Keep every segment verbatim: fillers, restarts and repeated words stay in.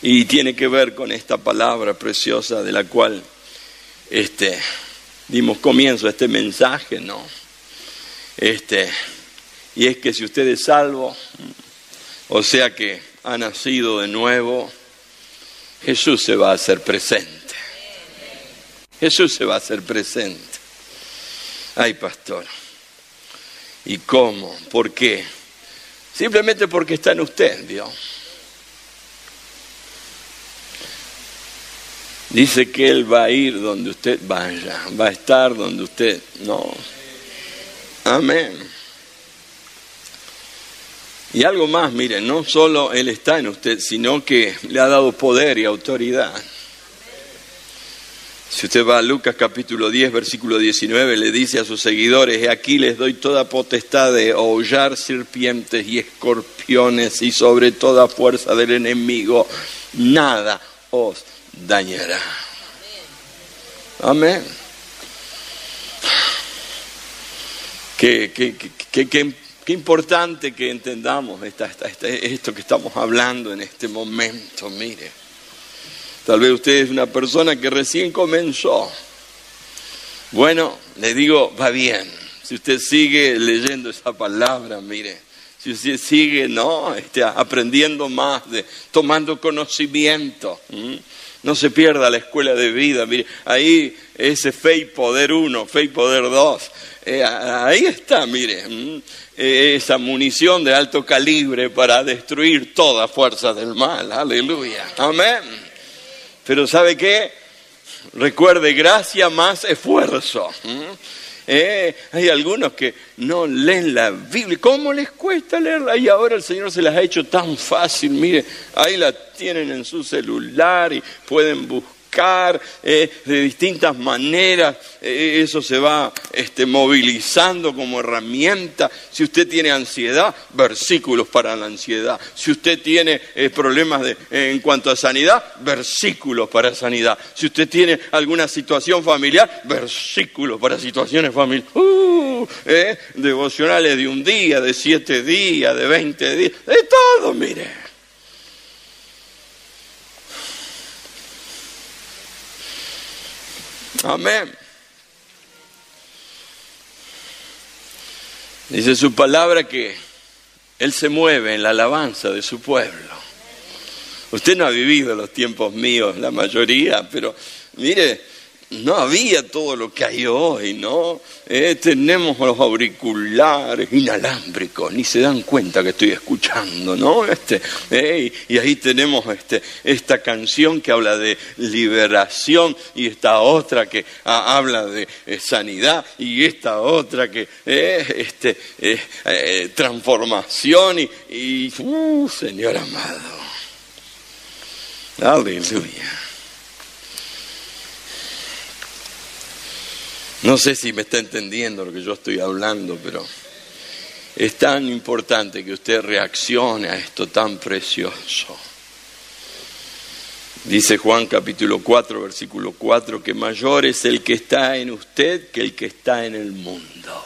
Y tiene que ver con esta palabra preciosa de la cual este, dimos comienzo a este mensaje, ¿no? Este, y es que si usted es salvo, o sea que ha nacido de nuevo, Jesús se va a hacer presente. Jesús se va a hacer presente. Ay, pastor. ¿Y cómo? ¿Por qué? Simplemente porque está en usted, ¿vio? Dice que Él va a ir donde usted vaya, va a estar donde usted no. Amén. Y algo más, miren, no solo Él está en usted, sino que le ha dado poder y autoridad. Si usted va a Lucas capítulo diez, versículo diecinueve, le dice a sus seguidores: "He aquí les doy toda potestad de hollar serpientes y escorpiones, y sobre toda fuerza del enemigo nada os dañará". Amén. Qué, qué, qué, qué, qué importante que entendamos esta, esta, esta, esto que estamos hablando en este momento, mire. Tal vez usted es una persona que recién comenzó. Bueno, le digo, va bien. Si usted sigue leyendo esa palabra, mire. Si usted sigue, ¿no? Este, aprendiendo más, de, tomando conocimiento. ¿Mm? No se pierda la escuela de vida. Mire, ahí ese Fe y Poder uno, Fe y Poder dos. Eh, ahí está, mire. ¿Mm? Eh, esa munición de alto calibre para destruir toda fuerza del mal. Aleluya. Amén. Pero ¿sabe qué? Recuerde, gracia más esfuerzo. ¿Mm? Eh, hay algunos que no leen la Biblia. ¿Cómo les cuesta leerla? Y ahora el Señor se las ha hecho tan fácil. Mire, ahí la tienen en su celular y pueden buscar eh, de distintas maneras. Eh, eso se va este, movilizando como herramienta. Si usted tiene ansiedad, versículos para la ansiedad. Si usted tiene eh, problemas de, eh, en cuanto a sanidad, versículos para sanidad. Si usted tiene alguna situación familiar, versículos para situaciones familiares. Uh, eh, devocionales de un día, de siete días, de veinte días, de todo, mire. Amén. Dice su palabra que Él se mueve en la alabanza de su pueblo. Usted no ha vivido los tiempos míos, la mayoría, pero mire, no había todo lo que hay hoy, ¿no? Eh, tenemos los auriculares inalámbricos, ni se dan cuenta que estoy escuchando, ¿no? Este, eh, y, y ahí tenemos este, esta canción que habla de liberación, y esta otra que ah, habla de eh, sanidad, y esta otra que eh, este, eh, eh, transformación, y, y uh, Señor amado, aleluya. No sé si me está entendiendo lo que yo estoy hablando, pero es tan importante que usted reaccione a esto tan precioso. Dice Juan capítulo cuatro, versículo cuatro, que mayor es el que está en usted que el que está en el mundo.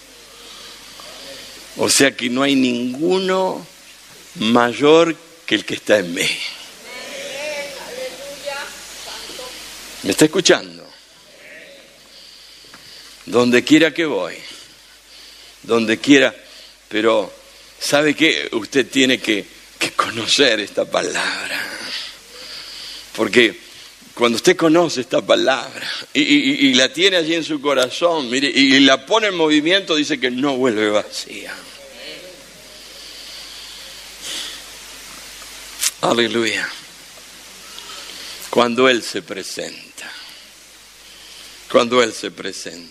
O sea que no hay ninguno mayor que el que está en mí. ¿Me está escuchando? Donde quiera que voy, donde quiera, pero ¿sabe qué? Usted tiene que, que conocer esta palabra, porque cuando usted conoce esta palabra y, y, y la tiene allí en su corazón, mire, y, y la pone en movimiento, dice que no vuelve vacía. Aleluya. Cuando Él se presenta, cuando Él se presenta.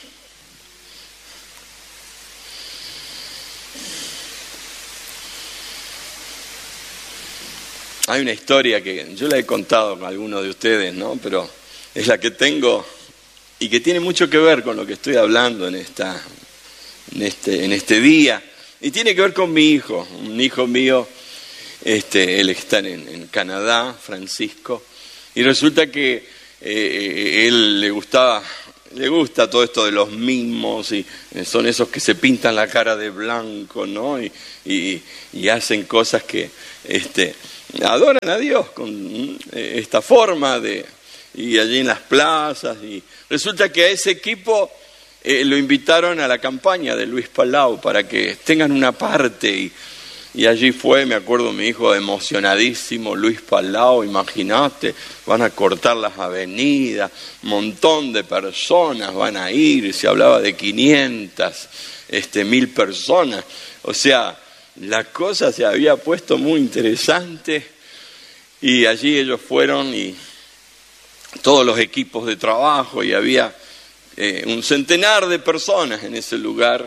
Hay una historia que yo la he contado con algunos de ustedes, ¿no? Pero es la que tengo y que tiene mucho que ver con lo que estoy hablando en esta, en este, en este día. Y tiene que ver con mi hijo, un hijo mío, este, él está en, en Canadá, Francisco, y resulta que eh, él le gustaba, le gusta todo esto de los mimos, y son esos que se pintan la cara de blanco, ¿no? Y, y, y hacen cosas que este, adoran a Dios con esta forma de, y allí en las plazas, y resulta que a ese equipo eh, lo invitaron a la campaña de Luis Palau para que tengan una parte, y, y allí fue, me acuerdo, mi hijo emocionadísimo, Luis Palau, imagínate, van a cortar las avenidas, montón de personas van a ir, se hablaba de quinientas, este, mil personas, o sea, la cosa se había puesto muy interesante, y allí ellos fueron y todos los equipos de trabajo, y había eh, un centenar de personas en ese lugar,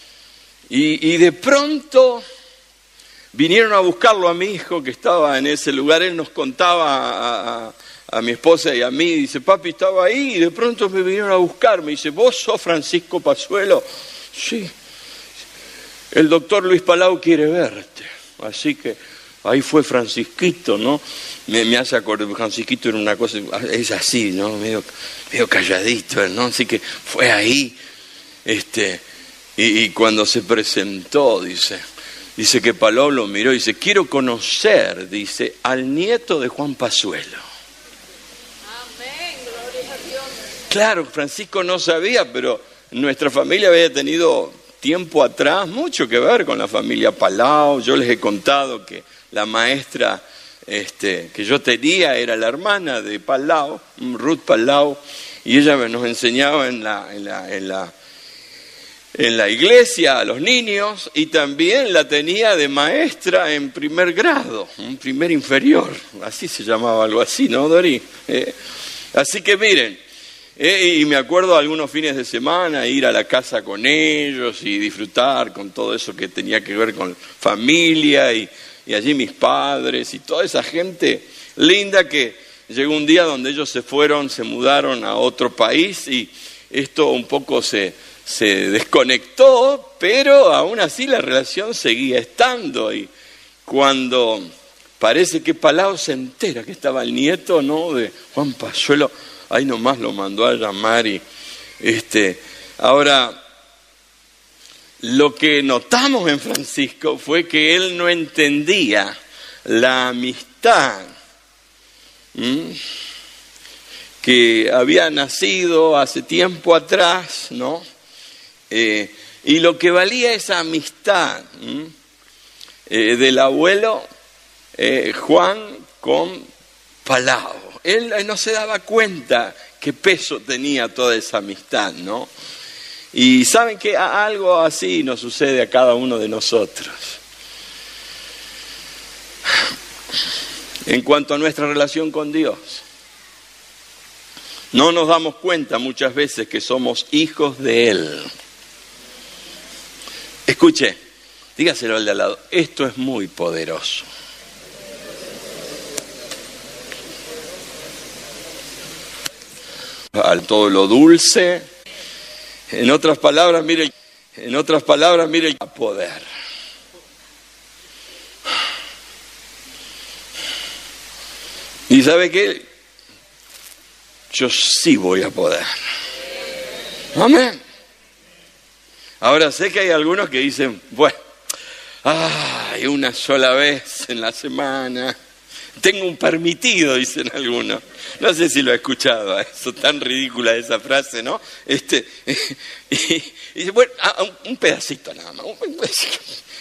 y, y de pronto vinieron a buscarlo a mi hijo que estaba en ese lugar. Él nos contaba a, a, a mi esposa y a mí, dice, papi, estaba ahí, y de pronto me vinieron a buscar, me dice, ¿vos sos Francisco Pazuello? Sí. El doctor Luis Palau quiere verte. Así que ahí fue Francisquito, ¿no? Me, me hace acordar, Francisquito era una cosa, es así, ¿no? Medio, medio calladito, ¿no? Así que fue ahí, este, y, y cuando se presentó, dice, dice que Palau lo miró y dice, quiero conocer, dice, al nieto de Juan Pazuello. Amén, gloria a Dios. Claro, Francisco no sabía, pero nuestra familia había tenido tiempo atrás mucho que ver con la familia Palau. Yo les he contado que la maestra este, que yo tenía era la hermana de Palau, Ruth Palau, y ella nos enseñaba en la, en la, en la, en la iglesia a los niños, y también la tenía de maestra en primer grado, un primer inferior, así se llamaba, algo así, ¿no, Dori? Eh, así que miren, Eh, y me acuerdo algunos fines de semana ir a la casa con ellos y disfrutar con todo eso que tenía que ver con familia, y, y allí mis padres y toda esa gente linda, que llegó un día donde ellos se fueron, se mudaron a otro país, y esto un poco se, se desconectó, pero aún así la relación seguía estando. Y cuando parece que Palau se entera que estaba el nieto, ¿no?, de Juan Pazuello, ahí nomás lo mandó a llamar. Y este, ahora, lo que notamos en Francisco fue que él no entendía la amistad ¿m? que había nacido hace tiempo atrás, ¿no? Eh, y lo que valía esa amistad eh, del abuelo eh, Juan con Palau. Él no se daba cuenta qué peso tenía toda esa amistad, ¿no? Y saben que algo así nos sucede a cada uno de nosotros. En cuanto a nuestra relación con Dios, no nos damos cuenta muchas veces que somos hijos de Él. Escuche, dígaselo al de al lado, esto es muy poderoso. Al todo lo dulce, en otras palabras, mire, en otras palabras, mire el poder. ¿Y sabe qué? Yo sí voy a poder. Amén. Ahora sé que hay algunos que dicen, bueno, ay, una sola vez en la semana. Tengo un permitido, dicen algunos. No sé si lo he escuchado, eso tan ridícula esa frase, ¿no? Este, y, y dice, bueno, un, un pedacito nada más. Un, un pedacito.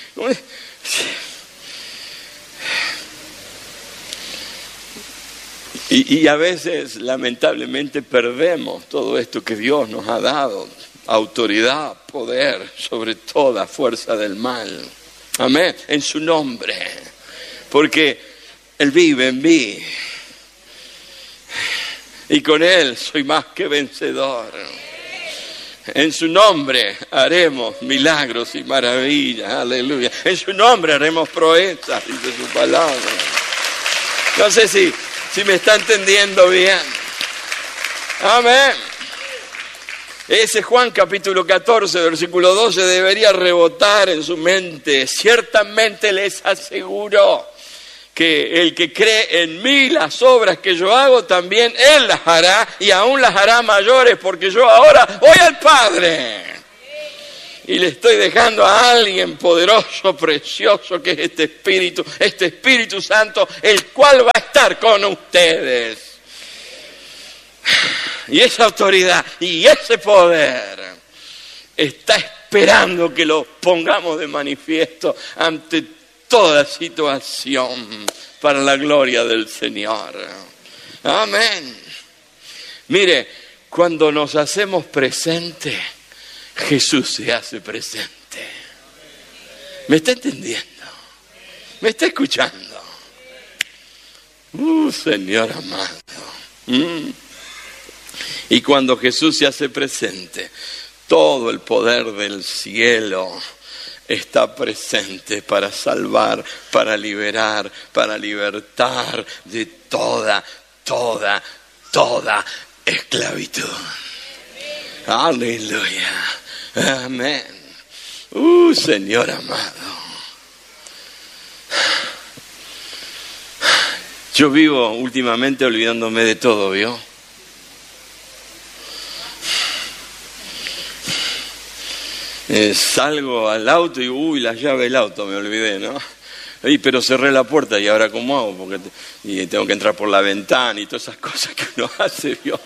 Y, y a veces, lamentablemente, perdemos todo esto que Dios nos ha dado. Autoridad, poder sobre toda fuerza del mal. Amén. En su nombre. Porque Él vive en mí. Y con Él soy más que vencedor. En su nombre haremos milagros y maravillas. Aleluya. En su nombre haremos proezas, dice su palabra. No sé si, si me está entendiendo bien. Amén. Ese Juan capítulo catorce, versículo doce, debería rebotar en su mente. Ciertamente les aseguro que el que cree en mí, las obras que yo hago, también Él las hará, y aún las hará mayores, porque yo ahora voy al Padre. Y le estoy dejando a alguien poderoso, precioso, que es este Espíritu, este Espíritu Santo, el cual va a estar con ustedes. Y esa autoridad y ese poder está esperando que lo pongamos de manifiesto ante toda situación para la gloria del Señor. Amén. Mire, cuando nos hacemos presentes, Jesús se hace presente. ¿Me está entendiendo? ¿Me está escuchando? Uh, Señor amado. Mm. Y cuando Jesús se hace presente, todo el poder del cielo está presente para salvar, para liberar, para libertar de toda, toda, toda esclavitud. Aleluya. Amén. Uh, Señor amado. Yo vivo últimamente olvidándome de todo, ¿vio? Eh, salgo al auto y uy, la llave del auto me olvidé, ¿no? Y, pero cerré la puerta y ahora ¿cómo hago? Porque te, y tengo que entrar por la ventana y todas esas cosas que uno hace, ¿vio?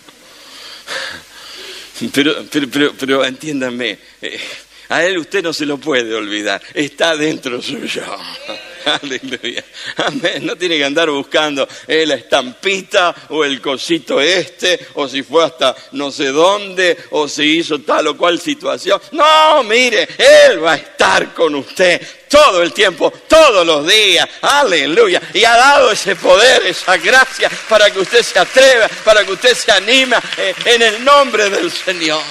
Pero, pero, pero, pero entiéndanme, eh, a él usted no se lo puede olvidar, está dentro suyo. Aleluya. Amén. No tiene que andar buscando eh, la estampita o el cosito este, o si fue hasta no sé dónde, o si hizo tal o cual situación. No, mire, Él va a estar con usted todo el tiempo, todos los días. Aleluya. Y ha dado ese poder, esa gracia, para que usted se atreva, para que usted se anime eh, en el nombre del Señor.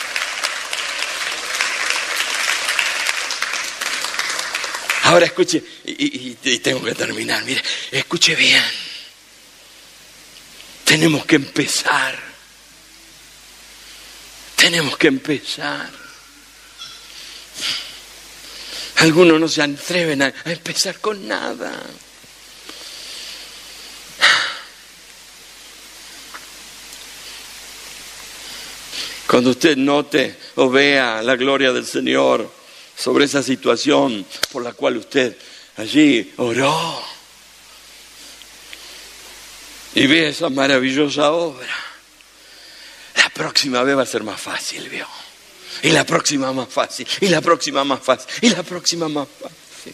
Ahora escuche, y, y, y tengo que terminar, mire, escuche bien. Tenemos que empezar. Tenemos que empezar. Algunos no se atreven a, a empezar con nada. Cuando usted note o vea la gloria del Señor sobre esa situación por la cual usted allí oró y ve esa maravillosa obra, la próxima vez va a ser más fácil, ¿vio? Y la próxima más fácil, y la próxima más fácil, y la próxima más fácil.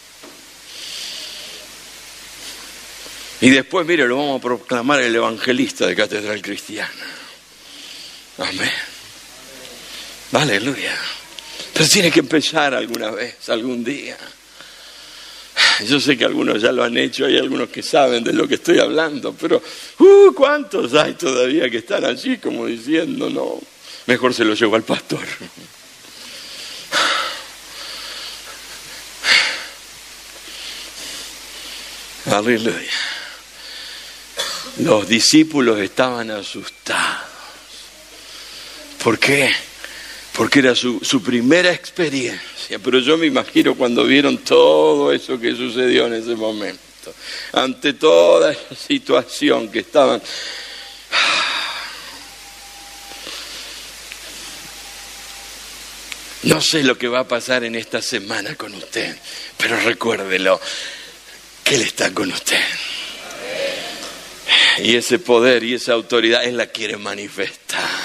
Y después, mire, lo vamos a proclamar el evangelista de Catedral Cristiana. Amén. Aleluya. Pero tiene que empezar alguna vez, algún día. Yo sé que algunos ya lo han hecho, hay algunos que saben de lo que estoy hablando, pero uh, ¿cuántos hay todavía que están allí como diciendo, no, mejor se lo llevo al pastor? Aleluya. Los discípulos estaban asustados. ¿Por qué? Porque era su, su primera experiencia, pero yo me imagino cuando vieron todo eso que sucedió en ese momento, ante toda esa situación que estaban. No sé lo que va a pasar en esta semana con usted, pero recuérdelo, que Él está con usted. Y ese poder y esa autoridad Él la quiere manifestar.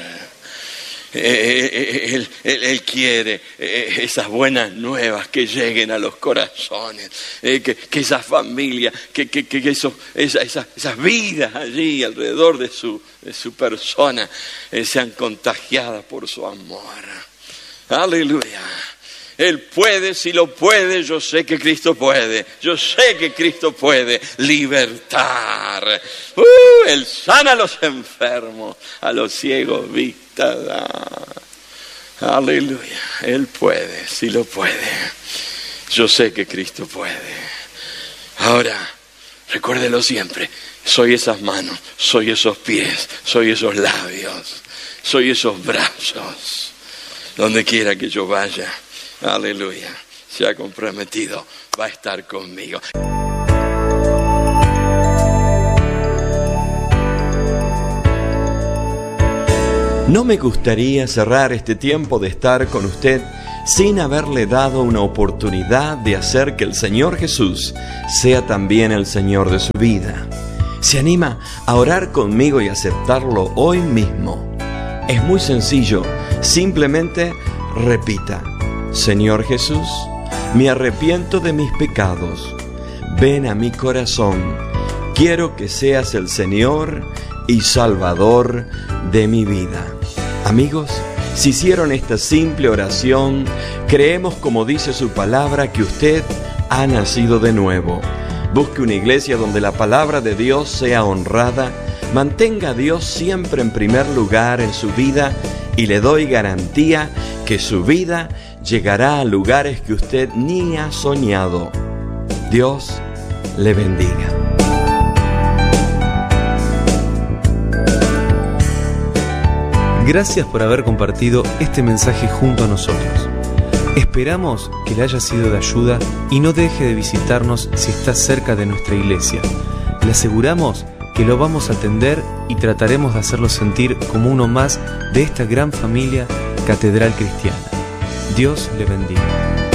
Él, él, él quiere esas buenas nuevas que lleguen a los corazones, que, que esa familia, que, que, que esos, esa, esas, esas vidas allí alrededor de su, de su persona sean contagiadas por su amor. Aleluya. Él puede, si lo puede, yo sé que Cristo puede. Yo sé que Cristo puede libertar. Uh, Él sana a los enfermos, a los ciegos vista da. Aleluya. Él puede, si lo puede. Yo sé que Cristo puede. Ahora, recuérdelo siempre. Soy esas manos, soy esos pies, soy esos labios, soy esos brazos. Donde quiera que yo vaya. Aleluya, se ha comprometido, va a estar conmigo. No me gustaría cerrar este tiempo de estar con usted sin haberle dado una oportunidad de hacer que el Señor Jesús sea también el Señor de su vida. ¿Se anima a orar conmigo y aceptarlo hoy mismo? Es muy sencillo, simplemente repita: Señor Jesús, me arrepiento de mis pecados, ven a mi corazón, quiero que seas el Señor y Salvador de mi vida. Amigos, si hicieron esta simple oración, creemos, como dice su palabra, que usted ha nacido de nuevo. Busque una iglesia donde la palabra de Dios sea honrada, mantenga a Dios siempre en primer lugar en su vida y le doy garantía que su vida llegará a lugares que usted ni ha soñado. Dios le bendiga. Gracias por haber compartido este mensaje junto a nosotros. Esperamos que le haya sido de ayuda y no deje de visitarnos si está cerca de nuestra iglesia. Le aseguramos que lo vamos a atender y trataremos de hacerlo sentir como uno más de esta gran familia Catedral Cristiana. Dios le bendiga.